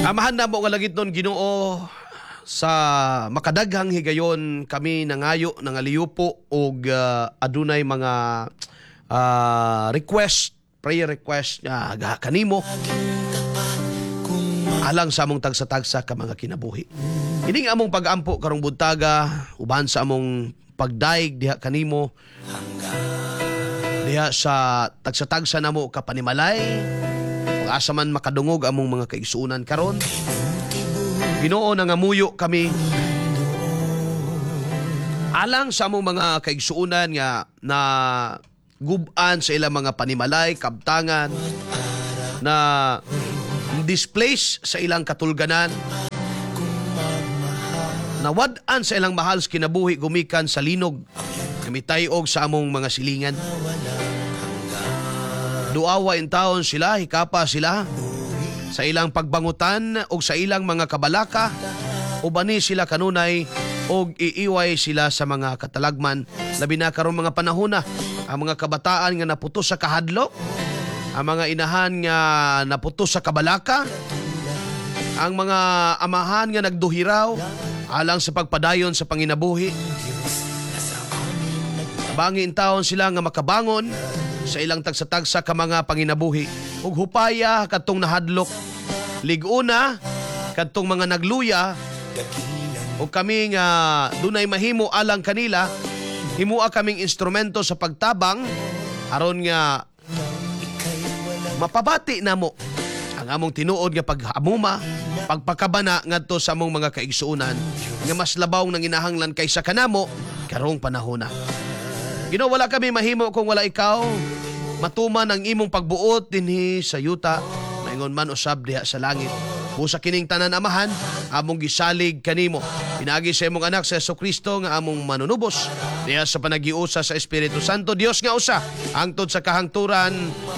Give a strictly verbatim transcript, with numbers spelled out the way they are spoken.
Amahan na mo nga langit nun, Ginoo, sa makadaghang higayon kami nangayo nangaliyupo og uh, adunay mga uh, request, prayer request nga uh, kanimo alang sa among tagsa-tagsa ka mga kinabuhi. Ining among pag-ampo karong buntaga uban sa among pagdaig diha kanimo diha sa tagsa-tagsa namo ka panimalay asa man makadungog among mga kaigsuunan karon. Ginoo, nangamuyo kami alang sa among mga kaigsuunan nga na gub-an sa ilang mga panimalay, kabtangan na displace sa ilang katulganan, nawad-an sa ilang mahal sa kinabuhi gumikan sa linog, namitayog sa among mga silingan. Duawa in taon sila, hikapa sila sa ilang pagbangutan o sa ilang mga kabalaka, ubani sila kanunay o iiway sila sa mga katalagman. Labi na karong mga panahon na ang mga kabataan nga naputos sa kahadlok, ang mga inahan nga naputos sa kabalaka, ang mga amahan nga nagduhiraw alang sa pagpadayon sa panginabuhi. Bangin taon sila nga makabangon sa ilang tagsa-tagsa ka mga panginabuhi ug hupaya kadtong nahadlok, liguna kadtong mga nagluya ug kami nga dunay mahimo alang kanila, himua kaming instrumento sa pagtabang aron nga mapabati namo ang among tinuod nga paghamuma, pagpakabana ngadto sa among mga kaigsuunan nga mas labaw nang inahanglan kaysa kanamo karong panahon na. Ginoo, wala kami mahimo kung wala ikaw. Matuman ang imong pagbuot dinhi sa yuta, maingon man usab diha sa langit. Busa kining tanan amahan, among gisalig kanimo. Pinagi sa imong anak sa Jesucristo nga among manunubos diha sa panagiusa sa Espiritu Santo, Dios nga usa, hangtod sa kahangturan